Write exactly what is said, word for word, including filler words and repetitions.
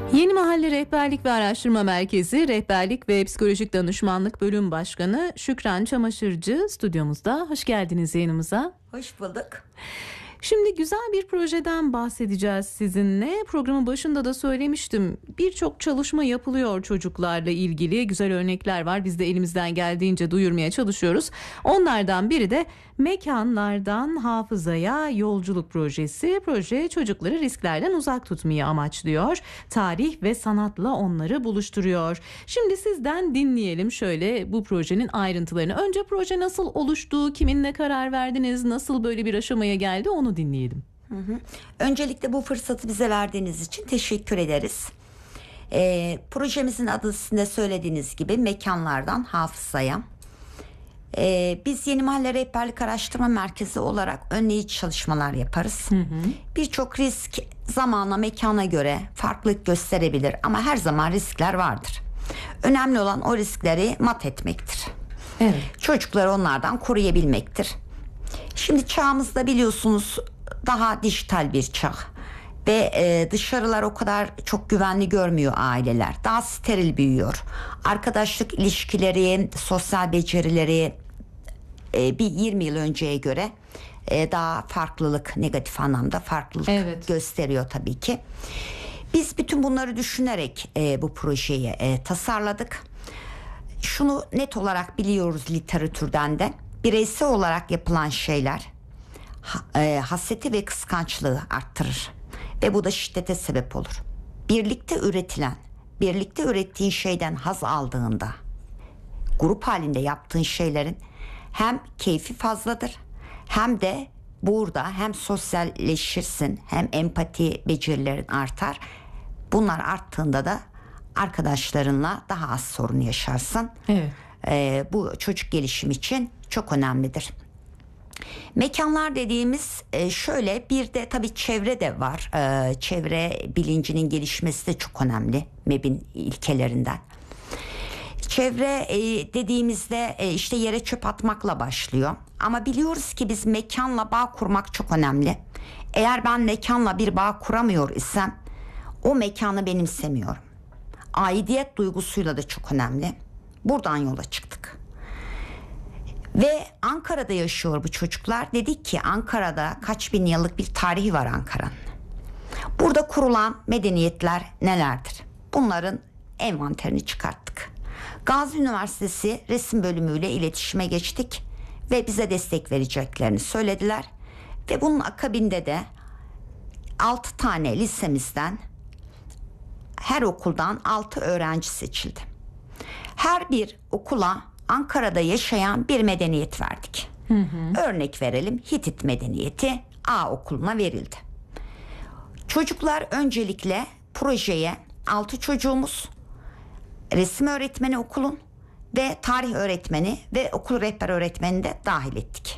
Yeni Mahalle Rehberlik ve Araştırma Merkezi Rehberlik ve Psikolojik Danışmanlık Bölüm Başkanı Şükran Çamaşırcı stüdyomuzda. Hoş geldiniz yayınımıza. Hoş bulduk. Şimdi güzel bir projeden bahsedeceğiz sizinle. Programın başında da söylemiştim. Birçok çalışma yapılıyor çocuklarla ilgili. Güzel örnekler var. Biz de elimizden geldiğince duyurmaya çalışıyoruz. Onlardan biri de Mekanlardan Hafızaya Yolculuk projesi. Proje çocukları risklerden uzak tutmayı amaçlıyor. Tarih ve sanatla onları buluşturuyor. Şimdi sizden dinleyelim şöyle bu projenin ayrıntılarını. Önce proje nasıl oluştu? Kiminle karar verdiniz? Nasıl böyle bir aşamaya geldi? Onu dinleyelim. Hı hı. Öncelikle bu fırsatı bize verdiğiniz için teşekkür ederiz. Ee, projemizin adı sizin de söylediğiniz gibi Mekanlardan Hafızaya. Ee, biz Yeni Mahalle Rehberlik Araştırma Merkezi olarak önleyici çalışmalar yaparız. Birçok risk zamana, mekana göre farklılık gösterebilir ama her zaman riskler vardır. Önemli olan o riskleri mat etmektir. Evet. Çocukları onlardan koruyabilmektir. Şimdi çağımızda biliyorsunuz daha dijital bir çağ ve e, dışarılar o kadar çok güvenli görmüyor aileler. Daha steril büyüyor. Arkadaşlık ilişkileri, sosyal becerileri e, bir yirmi yıl önceye göre e, daha farklılık, negatif anlamda farklılık Evet. gösteriyor tabii ki. Biz bütün bunları düşünerek e, bu projeyi e, tasarladık. Şunu net olarak biliyoruz literatürden de. Bireysel olarak yapılan şeyler ha, e, hasreti ve kıskançlığı arttırır ve bu da şiddete sebep olur. Birlikte üretilen, birlikte ürettiğin şeyden haz aldığında, grup halinde yaptığın şeylerin hem keyfi fazladır hem de burada hem sosyalleşirsin hem empati becerilerin artar. Bunlar arttığında da arkadaşlarınla daha az sorun yaşarsın. Evet. Ee, bu çocuk gelişimi için çok önemlidir. Mekanlar dediğimiz e, şöyle bir de tabii çevre de var. Ee, çevre bilincinin gelişmesi de çok önemli M E B'in ilkelerinden. Çevre e, dediğimizde e, işte yere çöp atmakla başlıyor. Ama biliyoruz ki biz mekanla bağ kurmak çok önemli. Eğer ben mekanla bir bağ kuramıyor isem o mekanı benimsemiyorum. Aidiyet duygusuyla da çok önemli. Buradan yola çıktık. Ve Ankara'da yaşıyor bu çocuklar. Dedik ki Ankara'da kaç bin yıllık bir tarihi var Ankara'nın. Burada kurulan medeniyetler nelerdir? Bunların envanterini çıkarttık. Gazi Üniversitesi resim bölümüyle iletişime geçtik ve bize destek vereceklerini söylediler. Ve bunun akabinde de altı tane lisemizden her okuldan altı öğrenci seçildi. Her bir okula Ankara'da yaşayan bir medeniyet verdik. Hı hı. Örnek verelim, Hitit medeniyeti A okuluna verildi. Çocuklar öncelikle projeye altı çocuğumuz, resim öğretmeni okulun ve tarih öğretmeni ve okul rehber öğretmeni de dahil ettik.